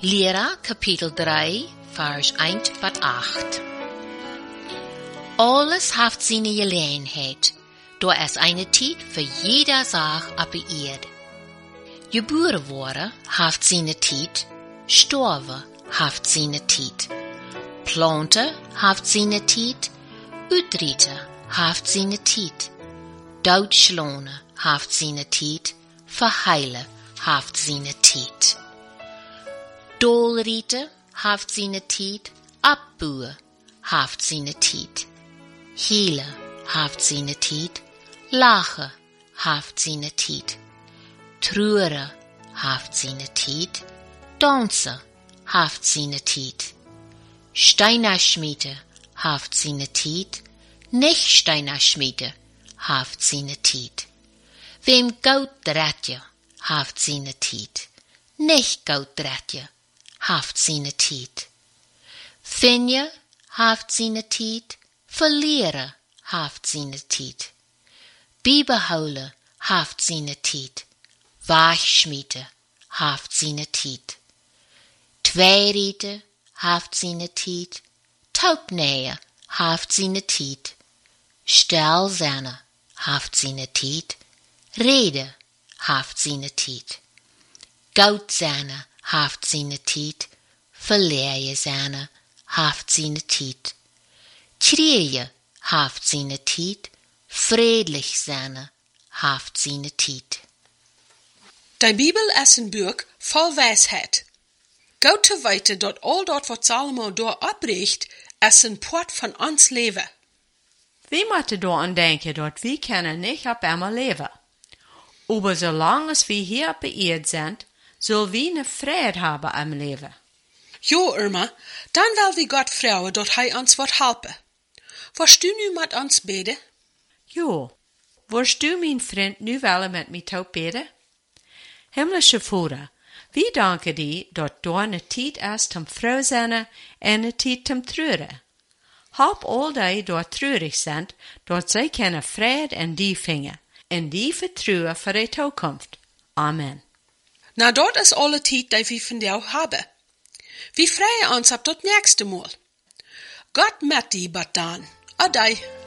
Lera Kapitel 3, Vers 1 bis 8. Alles haft seine Gelegenheit, da es eine Zeit für jede Sache auf der Erde. Geboren worden haft seine Zeit, sterven haft seine Zeit. Planten haft seine Zeit, uitrieten haft seine Zeit. Doodschlagen haft seine Tijd, verheilen haft seine Tijd. Dolrieten haft seine Tijd, abbuhen haft seine Tijd. Heelen haft seine Tijd, lachen haft seine Tijd. Treuren haft seine Tijd, dansen haft seine Tijd. Steiner schmieden haft seine Tijd, nicht Steiner schmieden haft seine Tijd. Wem Goud draadje, haft seine Tijd. Nicht Goud draadje, haft seine Tijd. Finje, haft seine Tijd. Verlieren, haft seine Tijd. Bibelhouden, haft seine Tijd. Waagschmieden, haft seine Tijd. Tweerieten, haft seine Tijd. Taubnähen, haft seine Tijd. Stelzerne, haft seine Tijd. Rede haft seine Tijd. Goudzerne haft seine Tijd. Verleerzerne haft seine Tijd. Krieje haft seine Tijd. Friedlich zerne haft seine Tijd. Die Bibel is een boek vol wijsheid. Goed te weten dat al dat wat Salomo daar opricht, is een poort van ons leven. We moeten daaraan denken dat we kunnen niet op einmal leven. Aber solange als wir hier op de Erde sind, zullen we eine Freude haben am Leben. Jo, Irma, dan wil we Gott vragen dat hij ons wat helpen. Wirst du nu met ons beden? Jo, wirst du, mein Freund, nu wel met mij toe beden? Himmlische Vater, we danken dir, dat daar een tijd is zum froh zijn en een tijd zum treuren. Help al die daar treurig zijn, dat zij kunnen vrede en die vingen, en die vertrouwen voor de toekomst. Amen. Nou, dat is alle tijd die we van jou hebben. We vrijen ons op tot nächste Mal. Gott met die bad dan. Adai.